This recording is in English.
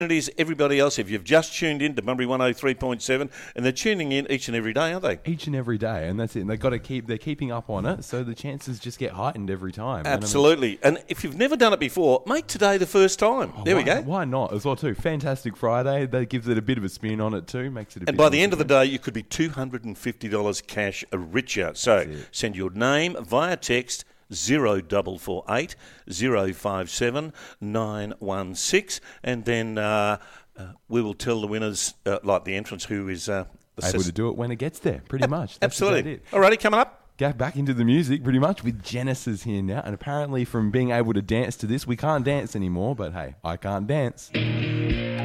It is everybody else. If you've just tuned in to Bunbury 103.7, and they're tuning in each and every day, aren't they? Each and every day, and that's it. And they're keeping up on it, so the chances just get heightened every time. Absolutely. And if you've never done it before, make today the first time. There we go. Why not as well too? Fantastic Friday. That gives it a bit of a spin on it too. Makes it. And by the end of the day, you could be $250 cash richer. So send your name via text 0448 057 916, and then we will tell the winners, like the entrance, who is able to do it when it gets there. Pretty much. That's absolutely. Alrighty, coming up. Get back into the music, pretty much, with Genesis here now. And apparently, from being able to dance to this, we can't dance anymore. But hey, I can't dance.